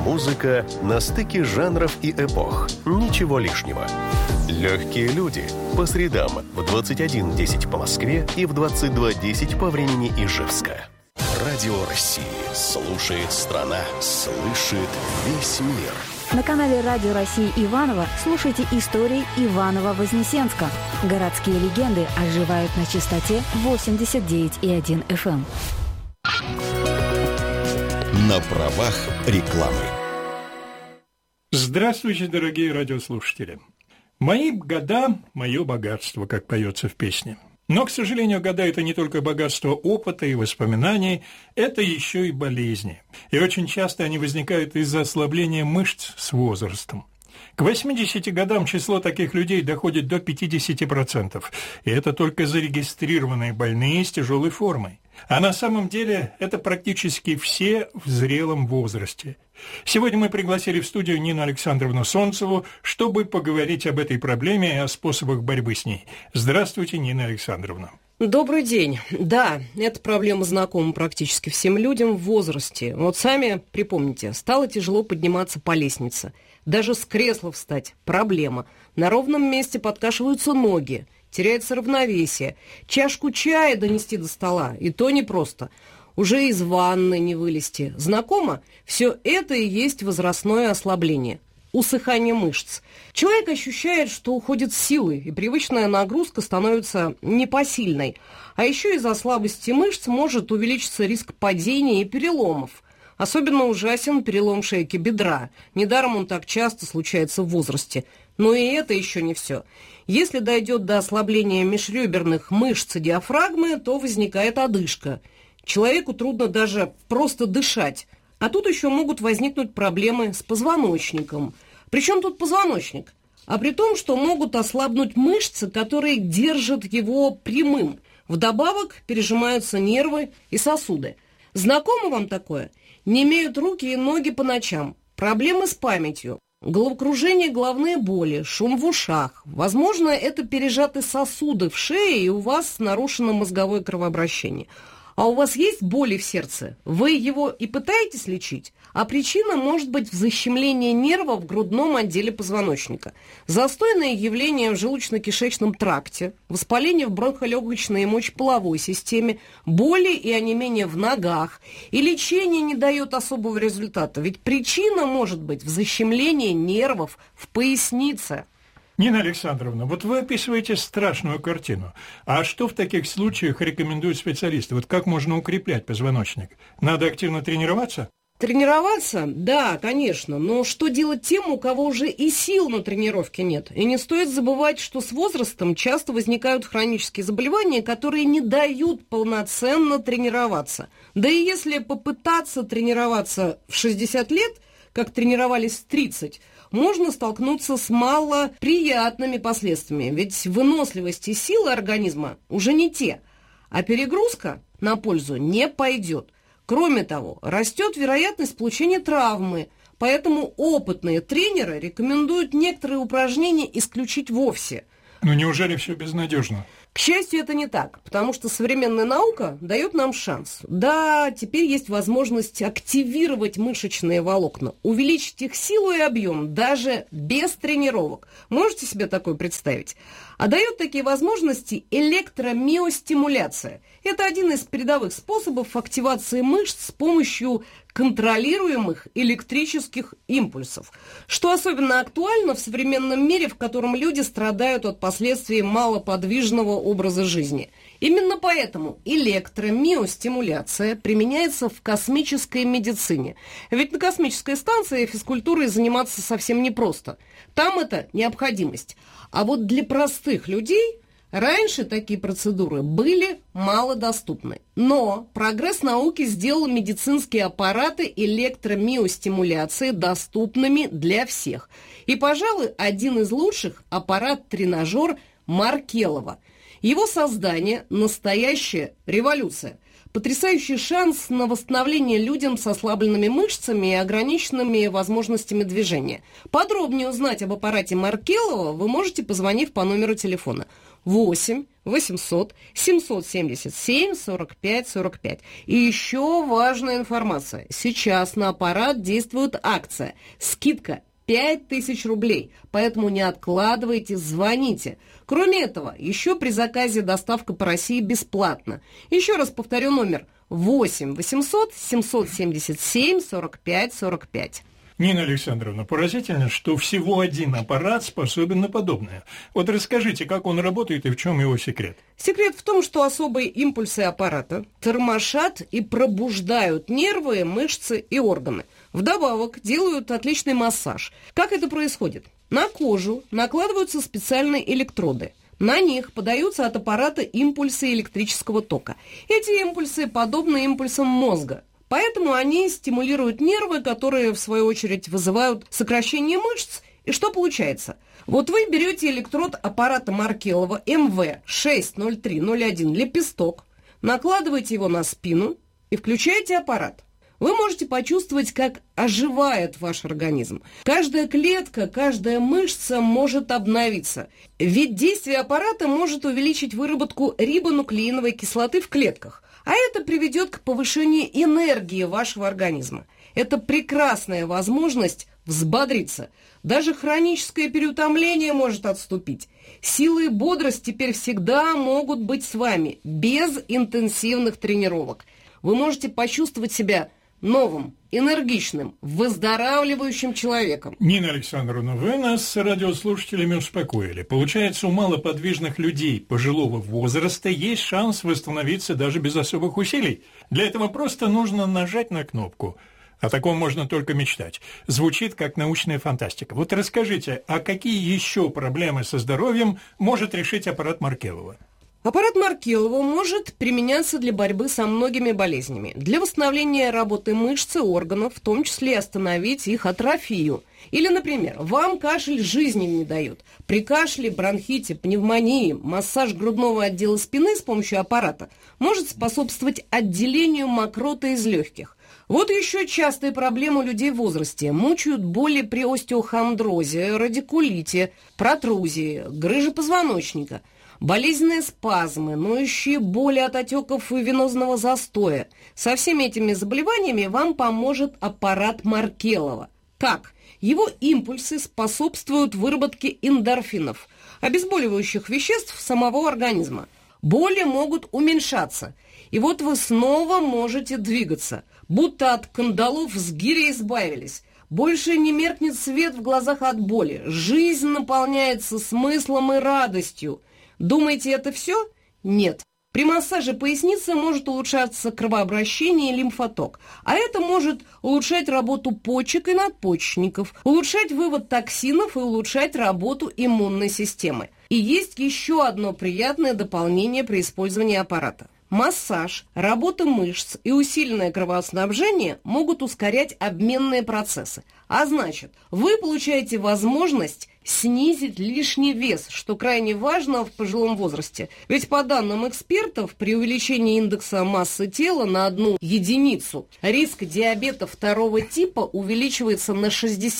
Музыка на стыке жанров и эпох. Ничего лишнего. Легкие люди. По средам в 21:10 по Москве и в 22:10 по времени Ижевска. Радио России. Слушает страна. Слышит весь мир. На канале Радио России Иваново слушайте истории Иваново-Вознесенска. Городские легенды оживают на частоте 89,1 FM. На правах рекламы. Здравствуйте, дорогие радиослушатели. Мои года – мое богатство, как поется в песне. Но, к сожалению, года – это не только богатство опыта и воспоминаний, это еще и болезни. И очень часто они возникают из-за ослабления мышц с возрастом. К 80 годам число таких людей доходит до 50%, и это только зарегистрированные больные с тяжелой формой. А на самом деле это практически все в зрелом возрасте. Сегодня мы пригласили в студию Нину Александровну Солнцеву, чтобы поговорить об этой проблеме и о способах борьбы с ней. Здравствуйте, Нина Александровна. Добрый день. Да, эта проблема знакома практически всем людям в возрасте. Вот сами припомните, стало тяжело подниматься по лестнице. Даже с кресла встать – проблема. На ровном месте подкашиваются ноги, теряется равновесие. Чашку чая донести до стола – и то непросто. Уже из ванны не вылезти. Знакомо? Все это и есть возрастное ослабление. Усыхание мышц. Человек ощущает, что уходит силы, и привычная нагрузка становится непосильной. А еще из-за слабости мышц может увеличиться риск падения и переломов. Особенно ужасен перелом шейки бедра. Недаром он так часто случается в возрасте. Но и это еще не все. Если дойдет до ослабления межреберных мышц и диафрагмы, то возникает одышка. Человеку трудно даже просто дышать. А тут еще могут возникнуть проблемы с позвоночником. Причем тут позвоночник? А при том, что могут ослабнуть мышцы, которые держат его прямым. Вдобавок пережимаются нервы и сосуды. Знакомо вам такое? Не имеют руки и ноги по ночам. Проблемы с памятью. Головокружение, головные боли, шум в ушах. Возможно, это пережаты сосуды в шее, и у вас нарушено мозговое кровообращение. А у вас есть боли в сердце? Вы его и пытаетесь лечить? А причина может быть в защемлении нерва в грудном отделе позвоночника. Застойное явление в желудочно-кишечном тракте, воспаление в бронхолегочной и мочеполовой системе, боли и онемение в ногах. И лечение не дает особого результата, ведь причина может быть в защемлении нервов в пояснице. Нина Александровна, вот вы описываете страшную картину. А что в таких случаях рекомендуют специалисты? Вот как можно укреплять позвоночник? Надо активно тренироваться? Тренироваться? Да, конечно. Но что делать тем, у кого уже и сил на тренировки нет? И не стоит забывать, что с возрастом часто возникают хронические заболевания, которые не дают полноценно тренироваться. Да и если попытаться тренироваться в 60 лет, как тренировались в 30, можно столкнуться с малоприятными последствиями, ведь выносливость и силы организма уже не те, а перегрузка на пользу не пойдет. Кроме того, растет вероятность получения травмы, поэтому опытные тренеры рекомендуют некоторые упражнения исключить вовсе. Ну неужели все безнадежно? К счастью, это не так, потому что современная наука дает нам шанс. Да, теперь есть возможность активировать мышечные волокна, увеличить их силу и объем, даже без тренировок. Можете себе такое представить? А дает такие возможности электромиостимуляция. Это один из передовых способов активации мышц с помощью контролируемых электрических импульсов, что особенно актуально в современном мире, в котором люди страдают от последствий малоподвижного образа жизни. Именно поэтому электромиостимуляция применяется в космической медицине. Ведь на космической станции физкультурой заниматься совсем непросто. Там это необходимость. А вот для простых людей раньше такие процедуры были малодоступны. Но прогресс науки сделал медицинские аппараты электромиостимуляции доступными для всех. И, пожалуй, один из лучших – аппарат-тренажер Маркелова. Его создание – настоящая революция. Потрясающий шанс на восстановление людям с ослабленными мышцами и ограниченными возможностями движения. Подробнее узнать об аппарате Маркелова вы можете, позвонив по номеру телефона 8 800 777 45 45. И еще важная информация. Сейчас на аппарат действует акция. Скидка 5000 рублей, поэтому не откладывайте, звоните. Кроме этого, еще при заказе доставка по России бесплатна. Еще раз повторю номер: 8 800 777 45 45. Нина Александровна, поразительно, что всего один аппарат способен на подобное. Вот расскажите, как он работает и в чем его секрет? Секрет в том, что особые импульсы аппарата тормошат и пробуждают нервы, мышцы и органы. Вдобавок делают отличный массаж. Как это происходит? На кожу накладываются специальные электроды. На них подаются от аппарата импульсы электрического тока. Эти импульсы подобны импульсам мозга. Поэтому они стимулируют нервы, которые, в свою очередь, вызывают сокращение мышц. И что получается? Вот вы берете электрод аппарата Маркелова МВ-60301 «Лепесток», накладываете его на спину и включаете аппарат. Вы можете почувствовать, как оживает ваш организм. Каждая клетка, каждая мышца может обновиться. Ведь действие аппарата может увеличить выработку рибонуклеиновой кислоты в клетках. А это приведет к повышению энергии вашего организма. Это прекрасная возможность взбодриться. Даже хроническое переутомление может отступить. Сила и бодрость теперь всегда могут быть с вами, без интенсивных тренировок. Вы можете почувствовать себя новым, энергичным, выздоравливающим человеком. Нина Александровна, вы нас с радиослушателями успокоили. Получается, у малоподвижных людей пожилого возраста есть шанс восстановиться даже без особых усилий. Для этого просто нужно нажать на кнопку. О таком можно только мечтать. Звучит как научная фантастика. Вот расскажите, а какие еще проблемы со здоровьем может решить аппарат Маркелова? Аппарат Маркелова может применяться для борьбы со многими болезнями, для восстановления работы мышц и органов, в том числе остановить их атрофию. Или, например, вам кашель жизни не дает. При кашле, бронхите, пневмонии массаж грудного отдела спины с помощью аппарата может способствовать отделению мокроты из легких. Вот еще частые проблемы у людей в возрасте. Мучают боли при остеохондрозе, радикулите, протрузии, грыже позвоночника. Болезненные спазмы, ноющие боли от отеков и венозного застоя. Со всеми этими заболеваниями вам поможет аппарат Маркелова. Как? Его импульсы способствуют выработке эндорфинов, обезболивающих веществ самого организма. Боли могут уменьшаться, и вот вы снова можете двигаться, будто от кандалов с гирей избавились. Больше не меркнет свет в глазах от боли, жизнь наполняется смыслом и радостью. Думаете, это все? Нет. При массаже поясницы может улучшаться кровообращение и лимфоток, а это может улучшать работу почек и надпочечников, улучшать вывод токсинов и улучшать работу иммунной системы. И есть еще одно приятное дополнение при использовании аппарата. Массаж, работа мышц и усиленное кровоснабжение могут ускорять обменные процессы. А значит, вы получаете возможность снизить лишний вес, что крайне важно в пожилом возрасте. Ведь по данным экспертов, при увеличении индекса массы тела на 1 единицу риск диабета 2 типа увеличивается на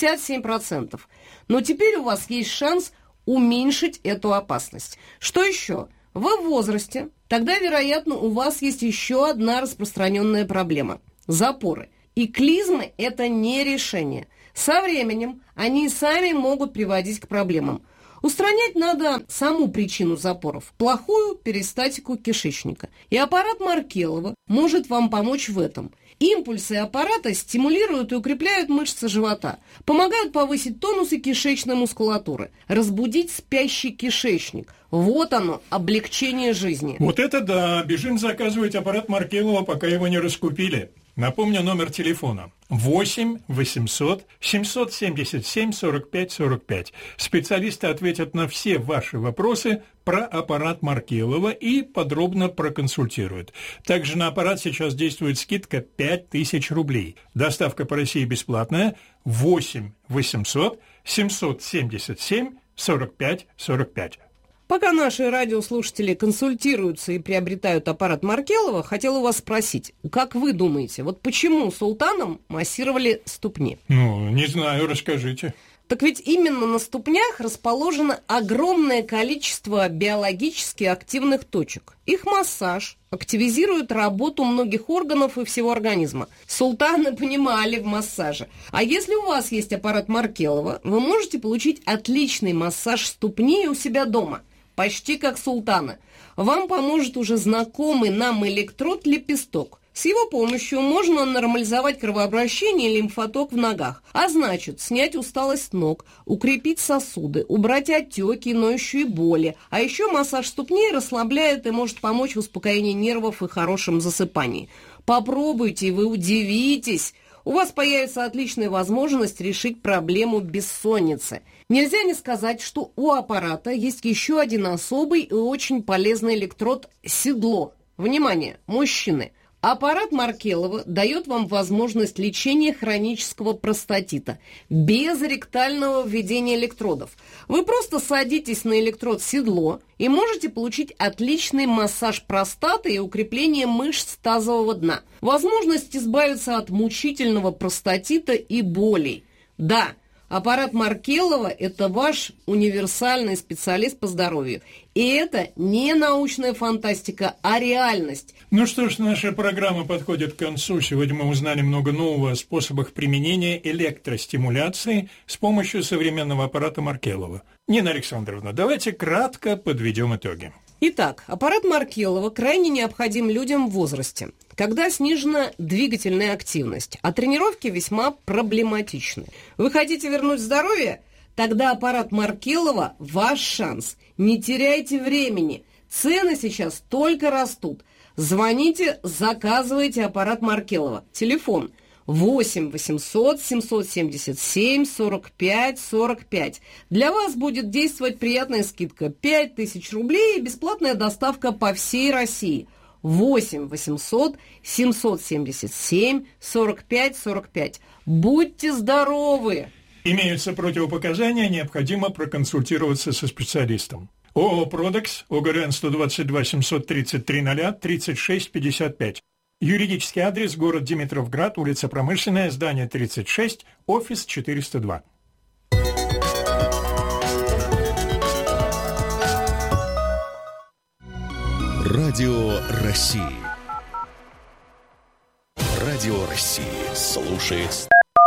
67%. Но теперь у вас есть шанс уменьшить эту опасность. Что еще? Вы в возрасте, тогда, вероятно, у вас есть еще одна распространенная проблема – запоры. И клизмы – это не решение. Со временем они сами могут приводить к проблемам. Устранять надо саму причину запоров – плохую перистатику кишечника. И аппарат Маркелова может вам помочь в этом. Импульсы аппарата стимулируют и укрепляют мышцы живота, помогают повысить тонус и кишечной мускулатуры, разбудить спящий кишечник. Вот оно, облегчение жизни. Вот это да! Бежим заказывать аппарат Маркелова, пока его не раскупили. Напомню номер телефона 8 800 777 45 45. Специалисты ответят на все ваши вопросы про аппарат Маркелова и подробно проконсультируют. Также на аппарат сейчас действует скидка 5000 рублей. Доставка по России бесплатная. 8 800 777 45 45. Пока наши радиослушатели консультируются и приобретают аппарат Маркелова, хотела у вас спросить, как вы думаете, вот почему султанам массировали ступни? Ну, не знаю, расскажите. Так ведь именно на ступнях расположено огромное количество биологически активных точек. Их массаж активизирует работу многих органов и всего организма. Султаны понимали в массаже. А если у вас есть аппарат Маркелова, вы можете получить отличный массаж ступней у себя дома. Почти как султаны. Вам поможет уже знакомый нам электрод-лепесток. С его помощью можно нормализовать кровообращение и лимфоток в ногах, а значит, снять усталость ног, укрепить сосуды, убрать отеки, ноющие боли. А еще массаж ступней расслабляет и может помочь в успокоении нервов и хорошем засыпании. Попробуйте, и вы удивитесь. У вас появится отличная возможность решить проблему бессонницы. Нельзя не сказать, что у аппарата есть еще один особый и очень полезный электрод – седло. Внимание, мужчины! Аппарат Маркелова дает вам возможность лечения хронического простатита без ректального введения электродов. Вы просто садитесь на электрод седло и можете получить отличный массаж простаты и укрепление мышц тазового дна. Возможность избавиться от мучительного простатита и болей. Да, аппарат Маркелова – это ваш универсальный специалист по здоровью. И это не научная фантастика, а реальность. Ну что ж, наша программа подходит к концу. Сегодня мы узнали много нового о способах применения электростимуляции с помощью современного аппарата Маркелова. Нина Александровна, давайте кратко подведем итоги. Итак, аппарат Маркелова крайне необходим людям в возрасте, когда снижена двигательная активность, а тренировки весьма проблематичны. Вы хотите вернуть здоровье? Тогда аппарат Маркелова – ваш шанс. Не теряйте времени. Цены сейчас только растут. Звоните, заказывайте аппарат Маркелова. Телефон 8 800 777 45 45. Для вас будет действовать приятная скидка 5000 рублей и бесплатная доставка по всей России. 8 800 777 45 45. Будьте здоровы! Имеются противопоказания, необходимо проконсультироваться со специалистом. ООО «Продекс», ОГРН 122 733 0 36 55. Юридический адрес: город Димитровград, улица Промышленная, здание 36, офис 402. Радио России. Радио России слушает.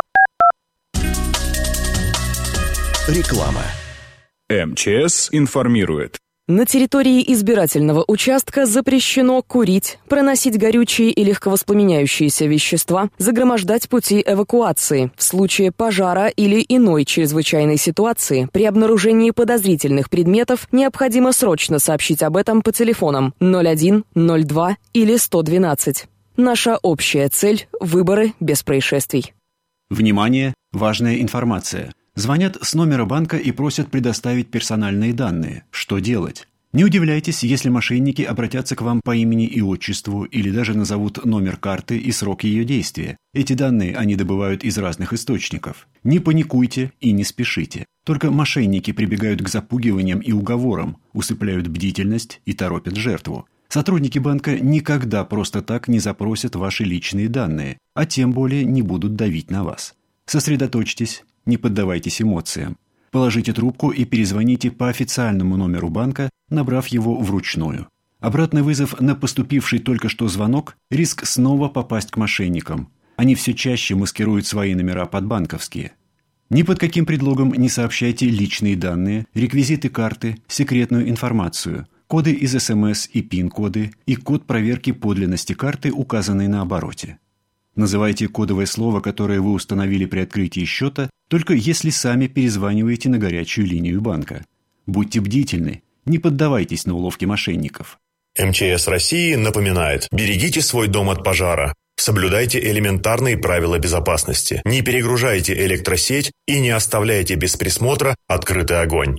Реклама. МЧС информирует. На территории избирательного участка запрещено курить, проносить горючие и легковоспламеняющиеся вещества, загромождать пути эвакуации. В случае пожара или иной чрезвычайной ситуации при обнаружении подозрительных предметов необходимо срочно сообщить об этом по телефонам 01, 02 или 112. Наша общая цель – выборы без происшествий. Внимание! Важная информация. Звонят с номера банка и просят предоставить персональные данные. Что делать? Не удивляйтесь, если мошенники обратятся к вам по имени и отчеству или даже назовут номер карты и срок ее действия. Эти данные они добывают из разных источников. Не паникуйте и не спешите. Только мошенники прибегают к запугиваниям и уговорам, усыпляют бдительность и торопят жертву. Сотрудники банка никогда просто так не запросят ваши личные данные, а тем более не будут давить на вас. Сосредоточьтесь. Не поддавайтесь эмоциям. Положите трубку и перезвоните по официальному номеру банка, набрав его вручную. Обратный вызов на поступивший только что звонок – риск снова попасть к мошенникам. Они все чаще маскируют свои номера под банковские. Ни под каким предлогом не сообщайте личные данные, реквизиты карты, секретную информацию, коды из СМС и ПИН-коды и код проверки подлинности карты, указанный на обороте. Называйте кодовое слово, которое вы установили при открытии счета, только если сами перезваниваете на горячую линию банка. Будьте бдительны, не поддавайтесь на уловки мошенников. МЧС России напоминает: берегите свой дом от пожара. Соблюдайте элементарные правила безопасности. Не перегружайте электросеть и не оставляйте без присмотра открытый огонь.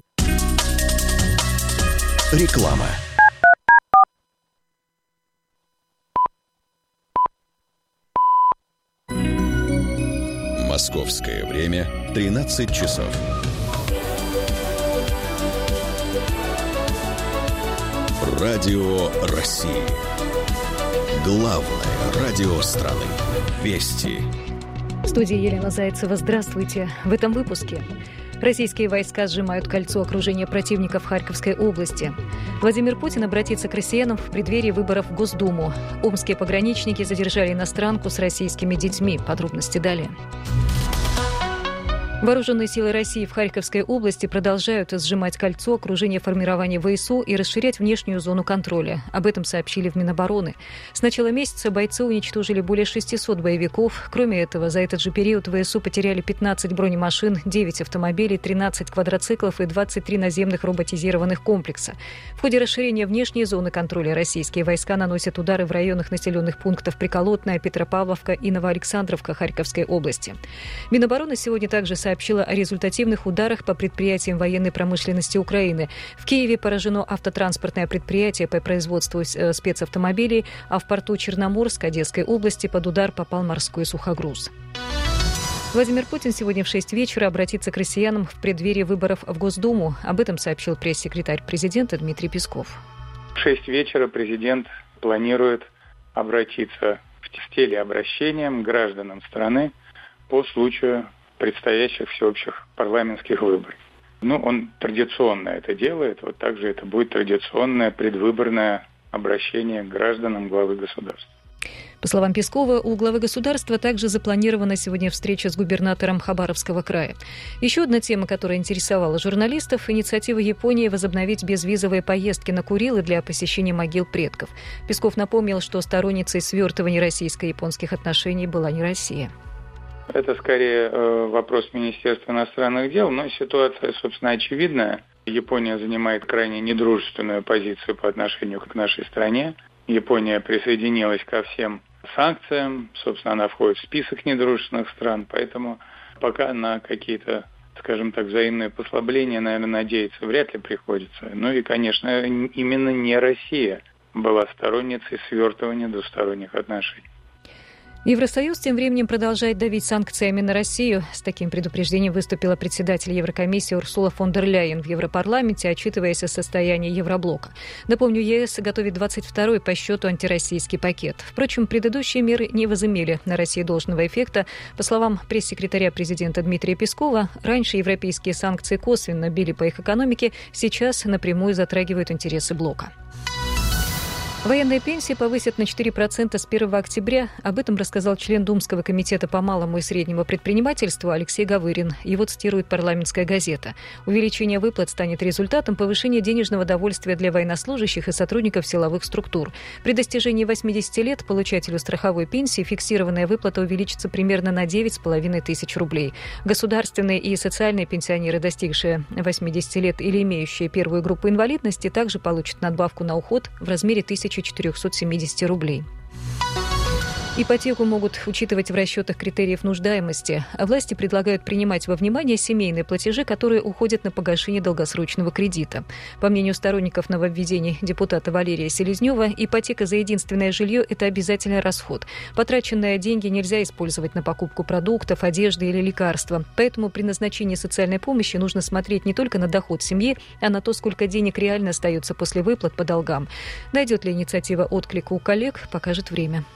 Реклама. Московское время 13 часов. Радио России. Главное радио страны. Вести. В студии Елена Зайцева. Здравствуйте. В этом выпуске. Российские войска сжимают кольцо окружения противника в Харьковской области. Владимир Путин обратится к россиянам в преддверии выборов в Госдуму. Омские пограничники задержали иностранку с российскими детьми. Подробности далее. Вооруженные силы России в Харьковской области продолжают сжимать кольцо окружения формирования ВСУ и расширять внешнюю зону контроля. Об этом сообщили в Минобороны. С начала месяца бойцы уничтожили более 600 боевиков. Кроме этого, за этот же период ВСУ потеряли 15 бронемашин, 9 автомобилей, 13 квадроциклов и 23 наземных роботизированных комплекса. В ходе расширения внешней зоны контроля российские войска наносят удары в районах населенных пунктов Приколотная, Петропавловка и Новоалександровка Харьковской области. Минобороны сегодня также сообщила о результативных ударах по предприятиям военной промышленности Украины. В Киеве поражено автотранспортное предприятие по производству спецавтомобилей, а в порту Черноморск Одесской области под удар попал морской сухогруз. Владимир Путин сегодня в 6 вечера обратится к россиянам в преддверии выборов в Госдуму. Об этом сообщил пресс-секретарь президента Дмитрий Песков. В 6 вечера президент планирует обратиться с телеобращением к гражданам страны по случаю предстоящих всеобщих парламентских выборов. Он традиционно это делает, вот также это будет традиционное предвыборное обращение к гражданам главы государства. По словам Пескова, у главы государства также запланирована сегодня встреча с губернатором Хабаровского края. Еще одна тема, которая интересовала журналистов – инициатива Японии возобновить безвизовые поездки на Курилы для посещения могил предков. Песков напомнил, что сторонницей свертывания российско-японских отношений была не Россия. Это скорее вопрос Министерства иностранных дел, но ситуация, собственно, очевидная. Япония занимает крайне недружественную позицию по отношению к нашей стране. Япония присоединилась ко всем санкциям, собственно, она входит в список недружественных стран, поэтому пока на какие-то, скажем так, взаимные послабления, наверное, надеяться вряд ли приходится. И, конечно, именно не Россия была сторонницей свертывания двусторонних отношений. Евросоюз тем временем продолжает давить санкциями на Россию. С таким предупреждением выступила председатель Еврокомиссии Урсула фон дер Ляйен в Европарламенте, отчитываясь о состоянии Евроблока. Напомню, ЕС готовит 22-й по счету антироссийский пакет. Впрочем, предыдущие меры не возымели на Россию должного эффекта. По словам пресс-секретаря президента Дмитрия Пескова, раньше европейские санкции косвенно били по их экономике, сейчас напрямую затрагивают интересы блока. Военные пенсии повысят на 4% с 1 октября. Об этом рассказал член Думского комитета по малому и среднему предпринимательству Алексей Гавырин. Его цитирует «Парламентская газета». Увеличение выплат станет результатом повышения денежного довольствия для военнослужащих и сотрудников силовых структур. При достижении 80 лет получателю страховой пенсии фиксированная выплата увеличится примерно на 9,5 тысяч рублей. Государственные и социальные пенсионеры, достигшие 80 лет или имеющие первую группу инвалидности, также получат надбавку на уход в размере 1470 рублей. Ипотеку могут учитывать в расчетах критериев нуждаемости. А власти предлагают принимать во внимание семейные платежи, которые уходят на погашение долгосрочного кредита. По мнению сторонников нововведений депутата Валерия Селезнева, ипотека за единственное жилье – это обязательный расход. Потраченные деньги нельзя использовать на покупку продуктов, одежды или лекарства. Поэтому при назначении социальной помощи нужно смотреть не только на доход семьи, а на то, сколько денег реально остается после выплат по долгам. Найдет ли инициатива отклик у коллег, покажет время.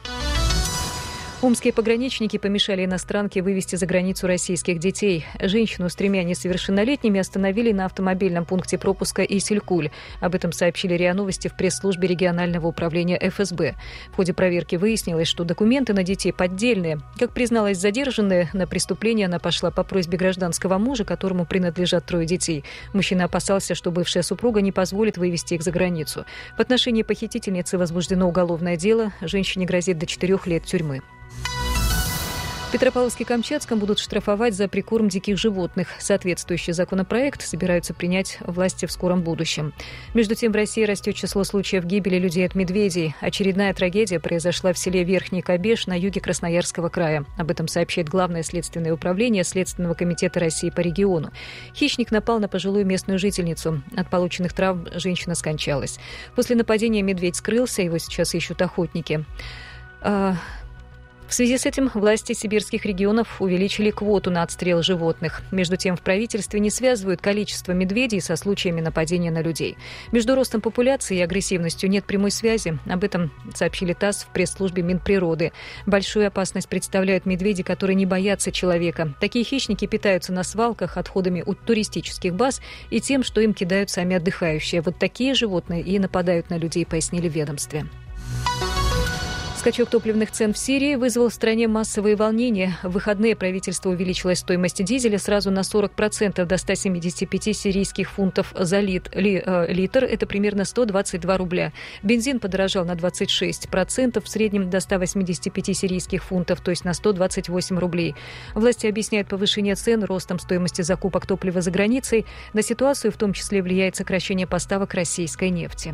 Омские пограничники помешали иностранке вывести за границу российских детей. Женщину с 3 несовершеннолетними остановили на автомобильном пункте пропуска Исилькуль. Об этом сообщили РИА Новости в пресс-службе регионального управления ФСБ. В ходе проверки выяснилось, что документы на детей поддельные. Как призналась задержанная, на преступление она пошла по просьбе гражданского мужа, которому принадлежат 3 детей. Мужчина опасался, что бывшая супруга не позволит вывести их за границу. В отношении похитительницы возбуждено уголовное дело. Женщине грозит до 4 лет тюрьмы. В Петропавловске-Камчатском будут штрафовать за прикорм диких животных. Соответствующий законопроект собираются принять власти в скором будущем. Между тем, в России растет число случаев гибели людей от медведей. Очередная трагедия произошла в селе Верхний Кабеш на юге Красноярского края. Об этом сообщает Главное следственное управление Следственного комитета России по региону. Хищник напал на пожилую местную жительницу. От полученных травм женщина скончалась. После нападения медведь скрылся, его сейчас ищут охотники. В связи с этим власти сибирских регионов увеличили квоту на отстрел животных. Между тем, в правительстве не связывают количество медведей со случаями нападения на людей. Между ростом популяции и агрессивностью нет прямой связи. Об этом сообщили ТАСС в пресс-службе Минприроды. Большую опасность представляют медведи, которые не боятся человека. Такие хищники питаются на свалках, отходами от туристических баз и тем, что им кидают сами отдыхающие. Вот такие животные и нападают на людей, пояснили в ведомстве. Скачок топливных цен в Сирии вызвал в стране массовые волнения. В выходные правительство увеличило стоимость дизеля сразу на 40% до 175 сирийских фунтов за литр. Это примерно 122 рубля. Бензин подорожал на 26%, в среднем до 185 сирийских фунтов, то есть на 128 рублей. Власти объясняют повышение цен ростом стоимости закупок топлива за границей. На ситуацию в том числе влияет сокращение поставок российской нефти.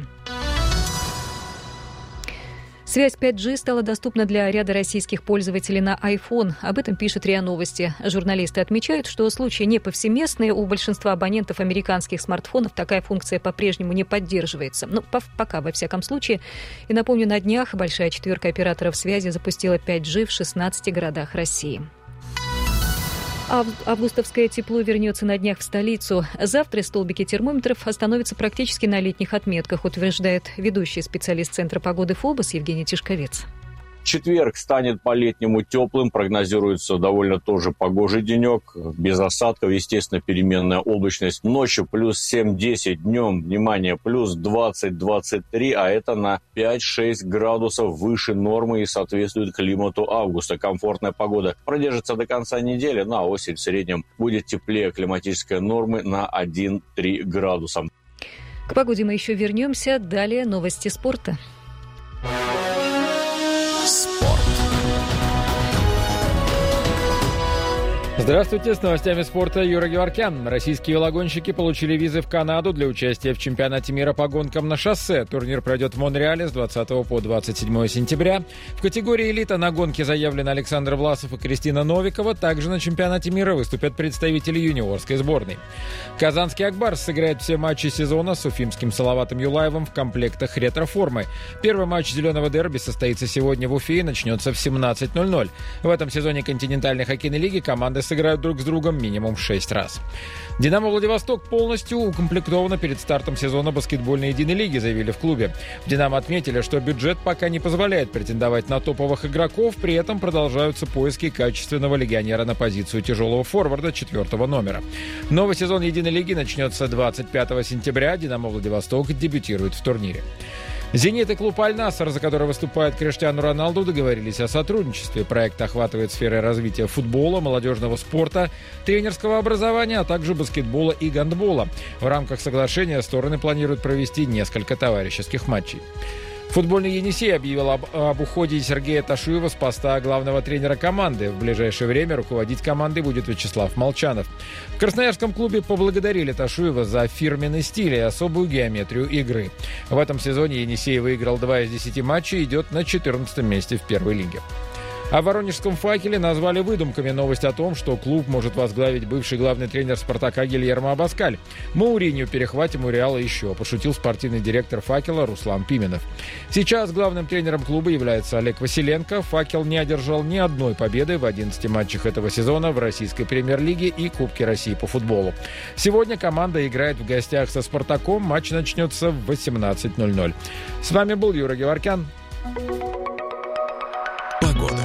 Связь 5G стала доступна для ряда российских пользователей на iPhone. Об этом пишет РИА Новости. Журналисты отмечают, что случаи не повсеместные. У большинства абонентов американских смартфонов такая функция по-прежнему не поддерживается. Ну, пока, во всяком случае. И напомню, на днях большая четверка операторов связи запустила 5G в 16 городах России. Августовское тепло вернется на днях в столицу. Завтра столбики термометров остановятся практически на летних отметках, утверждает ведущий специалист Центра погоды ФОБОС Евгений Тишковец. Четверг станет по-летнему теплым, прогнозируется довольно тоже погожий денек, без осадков, естественно, переменная облачность. Ночью плюс 7-10, днем, внимание, плюс 20-23, а это на 5-6 градусов выше нормы и соответствует климату августа. Комфортная погода продержится до конца недели, на осень в среднем будет теплее климатической нормы на 1-3 градуса. К погоде мы еще вернемся, далее новости спорта. Здравствуйте, с новостями спорта Юра Геворкян. Российские велогонщики получили визы в Канаду для участия в чемпионате мира по гонкам на шоссе. Турнир пройдет в Монреале с 20 по 27 сентября. В категории элита на гонке заявлены Александр Власов и Кристина Новикова. Также на чемпионате мира выступят представители юниорской сборной. Казанский «Акбарс» сыграет все матчи сезона с уфимским Салаватом Юлаевым в комплектах ретро-формы. Первый матч «Зеленого дерби» состоится сегодня в Уфе и начнется в 17:00. В этом сезоне континентальной хоккейной лиги команды сыграют друг с другом минимум 6 раз. «Динамо Владивосток» полностью укомплектовано перед стартом сезона баскетбольной единой лиги, заявили в клубе. В «Динамо» отметили, что бюджет пока не позволяет претендовать на топовых игроков, при этом продолжаются поиски качественного легионера на позицию тяжелого форварда 4-го номера. Новый сезон единой лиги начнется 25 сентября. «Динамо Владивосток» дебютирует в турнире. «Зенит» и клуб «Аль-Насср», за который выступает Криштиану Роналду, договорились о сотрудничестве. Проект охватывает сферы развития футбола, молодежного спорта, тренерского образования, а также баскетбола и гандбола. В рамках соглашения стороны планируют провести несколько товарищеских матчей. Футбольный «Енисей» объявил об уходе Сергея Ташуева с поста главного тренера команды. В ближайшее время руководить командой будет Вячеслав Молчанов. В красноярском клубе поблагодарили Ташуева за фирменный стиль и особую геометрию игры. В этом сезоне «Енисей» выиграл 2 из 10 матчей и идет на 14-м месте в первой лиге. О воронежском «Факеле» назвали выдумками новость о том, что клуб может возглавить бывший главный тренер «Спартака» Гильермо Абаскаль. «Мауринью перехватим у «Реала» еще», пошутил спортивный директор «Факела» Руслан Пименов. Сейчас главным тренером клуба является Олег Василенко. «Факел» не одержал ни одной победы в 11 матчах этого сезона в российской премьер-лиге и Кубке России по футболу. Сегодня команда играет в гостях со «Спартаком». Матч начнется в 18:00. С вами был Юра Геворкян. Погода.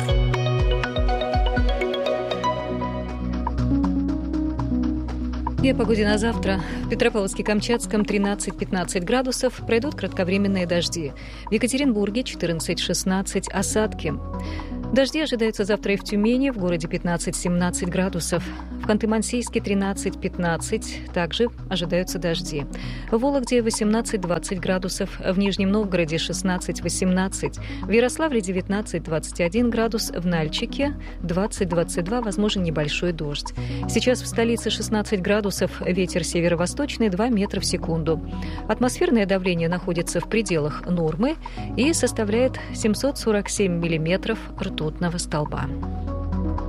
И о погоде на завтра. В Петропавловске-Камчатском 13-15 градусов, пройдут кратковременные дожди. В Екатеринбурге 14-16 осадки. Дожди ожидаются завтра и в Тюмени, в городе 15-17 градусов. В Ханты-Мансийске 13-15, также ожидаются дожди. В Вологде 18-20 градусов, в Нижнем Новгороде 16-18, в Ярославле 19-21 градус, в Нальчике 20-22, возможен небольшой дождь. Сейчас в столице 16 градусов, ветер северо-восточный 2 метра в секунду. Атмосферное давление находится в пределах нормы и составляет 747 миллиметров ртутного столба.